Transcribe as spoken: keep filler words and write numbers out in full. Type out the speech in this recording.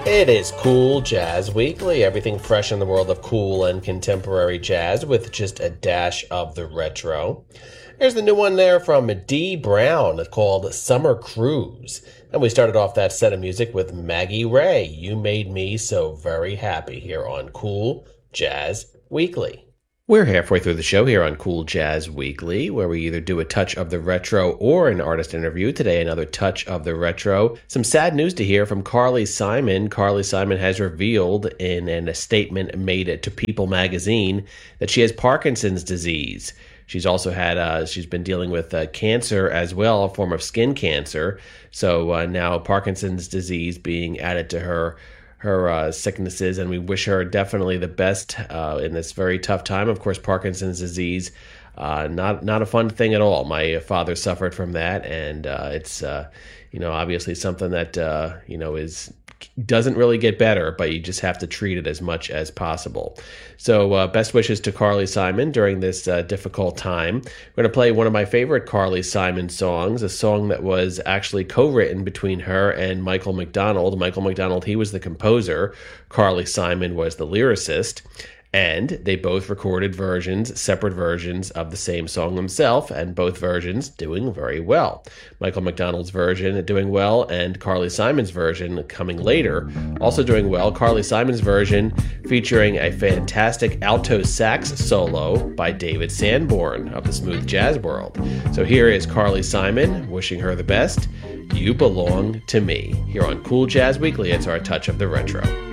It is Cool Jazz Weekly, everything fresh in the world of cool and contemporary jazz with just a dash of the retro. Here's the new one there from Dee Brown called Summer Cruise. And we started off that set of music with Maggie Ray, You Made Me So Very Happy, here on Cool Jazz Weekly. We're halfway through the show here on Cool Jazz Weekly, where we either do a touch of the retro or an artist interview. Today, another touch of the retro. Some sad news to hear from Carly Simon. Carly Simon has revealed in, in a statement made to People magazine that she has Parkinson's disease. She's also had, uh, she's been dealing with uh, cancer as well, a form of skin cancer. So uh, now Parkinson's disease being added to her her uh, sicknesses, and we wish her definitely the best uh, in this very tough time. Of course, Parkinson's disease, uh, not not a fun thing at all. My father suffered from that, and uh, it's uh, you know obviously something that uh, you know is doesn't really get better, but you just have to treat it as much as possible. So uh, best wishes to Carly Simon during this uh, difficult time. We're going to play one of my favorite Carly Simon songs, a song that was actually co-written between her and Michael McDonald. Michael McDonald, he was the composer. Carly Simon was the lyricist. And they both recorded versions, separate versions of the same song themselves, and both versions doing very well. Michael McDonald's version doing well, and Carly Simon's version coming later also doing well. Carly Simon's version featuring a fantastic alto sax solo by David Sanborn of the smooth jazz world. So here is Carly Simon, wishing her the best. You Belong to Me. Here on Cool Jazz Weekly, it's our touch of the retro.